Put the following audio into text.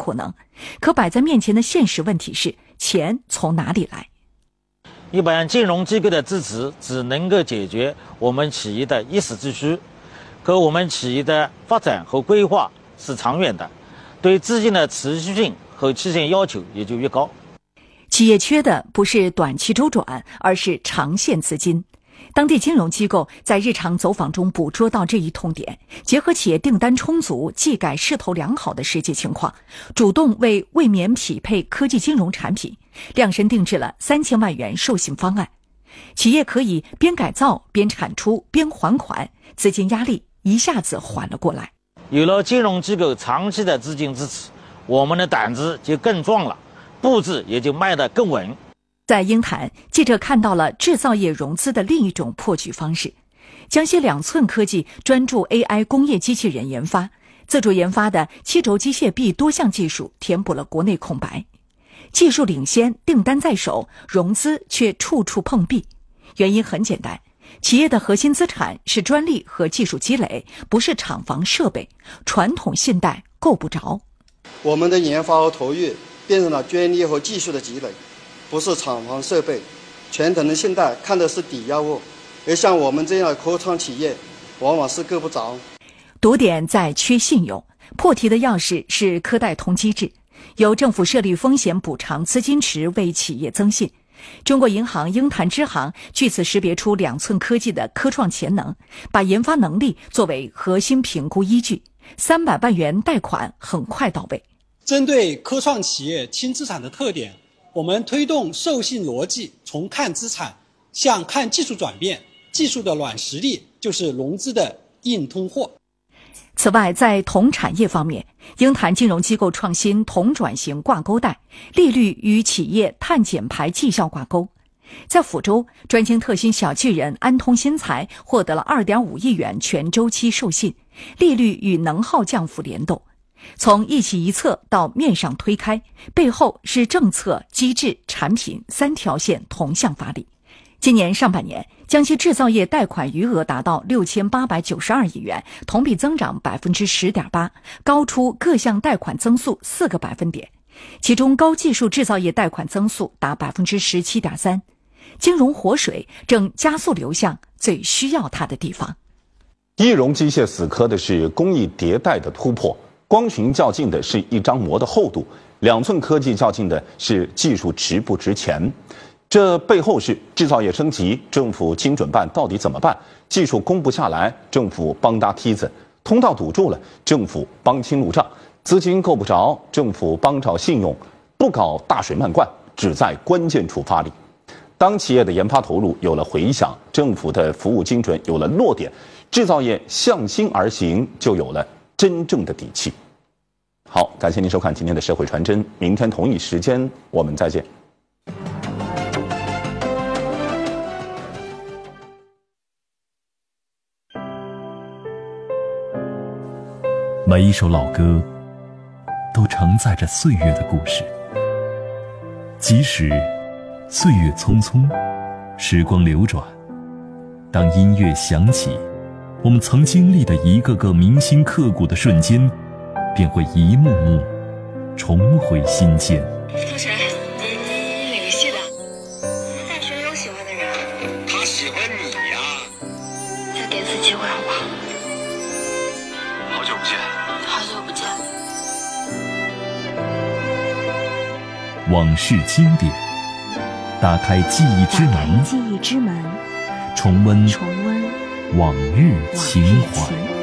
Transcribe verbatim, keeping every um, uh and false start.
可能，可摆在面前的现实问题是，钱从哪里来？ 一般金融机构的支持只能够解决我们企业的一时之需，可我们企业的发展和规划是长远的，对资金的持续性和期限要求也就越高。 企业缺的不是短期周转，而是长线资金。当地金融机构在日常走访中捕捉到这一痛点，结合企业订单充足、技改势头良好的实际情况，主动为卫冕匹配科技金融产品量身定制了三千万元授信方案。企业可以边改造、边产出、边还款，资金压力一下子缓了过来。 有了金融机构长期的资金支持，我们的胆子就更壮了，步子也就迈得更稳。 在鹰潭，记者看到了制造业融资的另一种破局方式。江西两寸科技专注 A I 工业机器人研发，自主研发的七轴机械臂多项技术填补了国内空白。技术领先，订单在手，融资却处处碰壁。原因很简单，企业的核心资产是专利和技术积累，不是厂房设备，传统信贷够不着。 我们的研发和投入变成了专利和技术的积累，不是厂房设备。传统的信贷看的是抵押物，而像我们这样的科创企业往往是够不着。 堵点在缺信用，破题的钥匙是科贷通机制，由政府设立风险补偿资金池为企业增信。中国银行鹰潭支行据此识别出两寸科技的科创潜能，把研发能力作为核心评估依据，三百万元贷款很快到位。 针对科创企业轻资产的特点，我们推动授信逻辑从看资产向看技术转变，技术的软实力就是融资的硬通货。 此外，在铜产业方面，鹰潭金融机构创新铜转型挂钩贷，利率与企业碳减排绩效挂钩。在抚州，专精特新小巨人安通新材获得了 二点五亿元全周期授信，利率与能耗降幅联动。从一企一策到面上推开，背后是政策、机制、产品三条线同向发力。今年上半年，江西制造业贷款余额达到六千八百九十二亿元，同比增长 百分之十点八， 高出各项贷款增速四个百分点。其中高技术制造业贷款增速达 百分之十七点三， 金融活水正加速流向最需要它的地方。 易融机械死磕的是工艺迭代的突破，光寻较劲的是一张膜的厚度，两寸科技较劲的是技术值不值钱。这背后是制造业升级，政府精准办到底怎么办？技术攻不下来，政府帮搭梯子；通道堵住了，政府帮清路障；资金够不着，政府帮找信用。不搞大水漫灌，只在关键处发力。当企业的研发投入有了回响，政府的服务精准有了落点，制造业向心而行，就有了真正的底气。好，感谢您收看今天的社会传真，明天同一时间我们再见。 每一首老歌都承载着岁月的故事，即使岁月匆匆，时光流转，当音乐响起，我们曾经历的一个个铭心刻骨的瞬间便会一幕幕重回心间。 同学，你哪个系的？大学有喜欢的人？ 他喜欢你呀。 再给次机会好不好？ 好久不见。 好久不见。 往事经典，打开记忆之门， 记忆之门， 重温重温往日情怀。